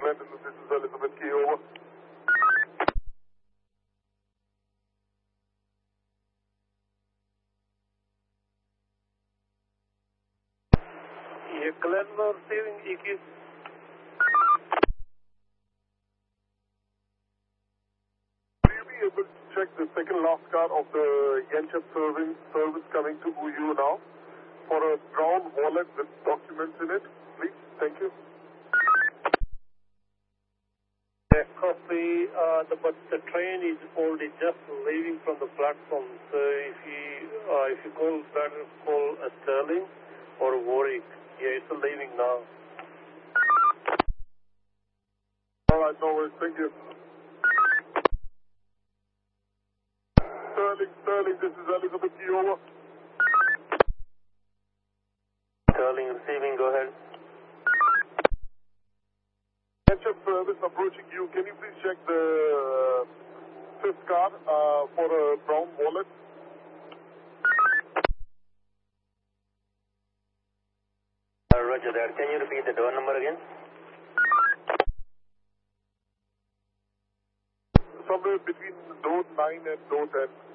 Glendon, this is Elizabeth Key, over. Yeah, Glendon receiving EQ. Will you be able to check the second last car of the Yanchep service coming to UU now for a brown wallet with documents in it, please? Thank you. Copy, but the train is already just leaving from the platform, so if you call, better call Sterling or Warwick. Yeah, it's leaving now. All right, no worries, thank you. Sterling, this is Elizabeth Key, over. Sterling receiving, go ahead. Yanchep service approaching you. Can you please check the fifth car for a brown wallet? Roger that. Can you repeat the door number again? Somewhere between door 9 and door 10.